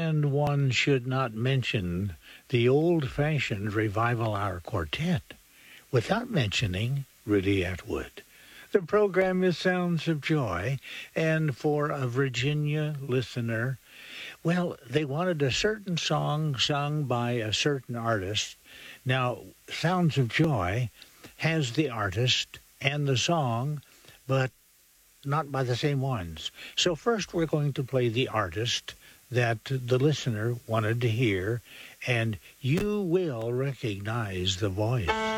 And one should not mention the old-fashioned Revival Hour Quartet without mentioning Rudy Atwood. The program is Sounds of Joy, and for a Virginia listener, well, they wanted a certain song sung by a certain artist. Now, Sounds of Joy has the artist and the song, but not by the same ones. So first we're going to play the artist that the listener wanted to hear, and you will recognize the voice.